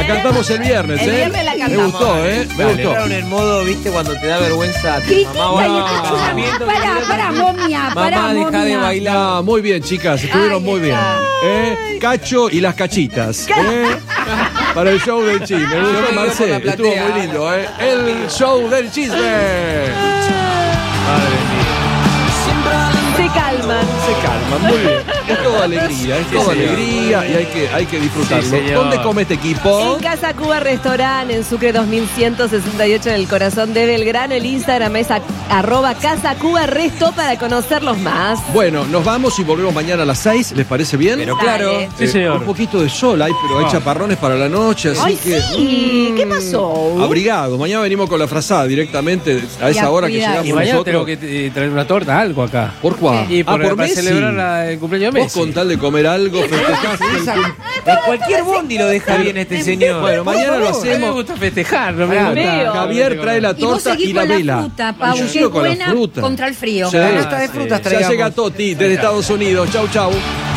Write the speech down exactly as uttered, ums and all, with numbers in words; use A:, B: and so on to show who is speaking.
A: cantamos el viernes,
B: El
A: ¿eh?
B: viernes la
A: Me
B: cantamos.
A: gustó, ¿eh? Me gustó.
C: Entraron en modo, viste, cuando te da vergüenza a tu
D: Cristina,
C: mamá.
D: y
C: Bueno,
D: escuchame, pará, pará, momia, pará,
C: mamá, deja de
D: momia.
C: bailar.
A: Ah, muy bien, chicas, estuvieron
D: Ahí
A: muy bien.
D: está.
A: ¿Eh? Cacho y las cachitas. ¿eh? Para el show del chisme. Me
C: Yo
A: gustó,
C: me quedo
A: Marcé.
C: por la
A: Estuvo
C: platea.
A: muy lindo, ¿eh? El show del chisme.
B: Se calman.
A: Se calman, muy bien. Es toda alegría, es
E: Sí,
A: toda
E: señor.
A: alegría y hay que, hay que disfrutarlo.
E: Sí, señor.
A: ¿Dónde come este equipo?
B: En Casa Cuba Restaurant, en Sucre dos mil ciento sesenta y ocho, en el corazón de Belgrano. El Instagram es a- arroba Casa Cuba Resto para conocerlos más.
A: Bueno, nos vamos y volvemos mañana a las seis, ¿les parece bien?
C: Pero claro.
B: Dale.
E: Sí, señor.
A: Un poquito de sol hay, pero hay
E: Ah.
A: chaparrones para la noche, así
B: Ay,
A: que...
B: sí.
A: mm,
B: ¿Qué pasó?
A: Abrigado. Mañana venimos con la frazada directamente a esa
D: Ya,
A: hora que
D: cuidado.
A: llegamos
E: Y mañana
A: nosotros.
E: tengo que eh, traer una torta, algo acá.
A: ¿Por cuál?
E: Y
A: ah,
E: por,
A: por
E: para
A: Messi.
E: celebrar la- el cumpleaños de
A: Vos
E: Messi.
A: con tal de comer algo, festejás el
C: Esa-
A: cum-
C: En cualquier bondi lo deja bien este señor.
A: Bueno, mañana lo
E: A mí me
A: hacemos.
E: gusta festejar, no me
A: Claro,
E: gusta.
B: Veo.
A: Javier trae la
D: Y vos
A: torta
D: seguís
A: y la
D: con la
A: vela.
D: fruta,
A: Y
D: Pau,
A: yo
D: que
A: sigo
D: es
A: con la
D: buena
A: fruta.
D: contra el frío.
A: Sí.
C: La canasta de
E: sí.
C: frutas
A: Ya
C: traigamos.
A: llega Toti desde Estados Unidos. Chau, chau.